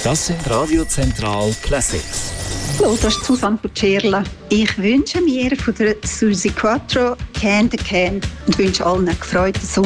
Das sind Radio Zentral Classics. Hallo, das ist Susanne Pucerla. Ich wünsche mir von der Susi Quattro «Can the Can» und wünsche allen einen gefreuten Sonntag.